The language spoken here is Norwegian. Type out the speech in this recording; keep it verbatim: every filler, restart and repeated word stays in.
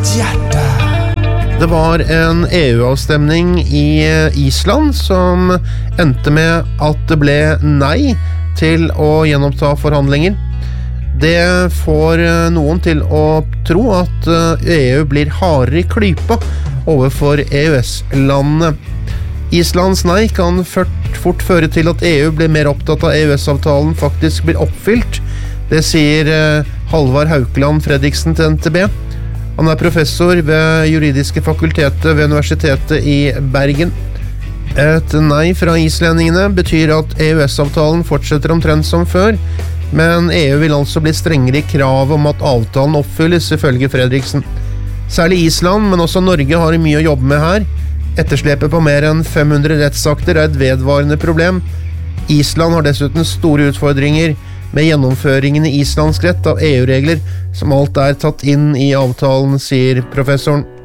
ditt hjerte. Det var en E U-avstemning i Island som endte med at det ble nei til å gjenoppta forhandlinger. Det får noen til å tro at E U blir hardere i klypa overfor E U S-landene. Islands nei kan fort føre til at E U blir mer opptatt av E U S-avtalen faktisk blir oppfylt. Det sier Halvard Haukeland Fredriksen til N T B. Han er professor ved juridiske fakultetet ved Universitetet i Bergen. Et nei fra islendingene betyr at E U S-avtalen fortsetter omtrent som før, men E U vil altså bli strengere i krav om at avtalen oppfylles, ifølge Fredriksen. Særlig Island, men også Norge har mye å jobbe med her. Etterslepet på mer enn fem hundre rettsakter er et vedvarende problem. Island har dessuten store utfordringer med gjennomføringen i islandsk rett av E U-regler, som alt er tatt inn i avtalen, sier professoren.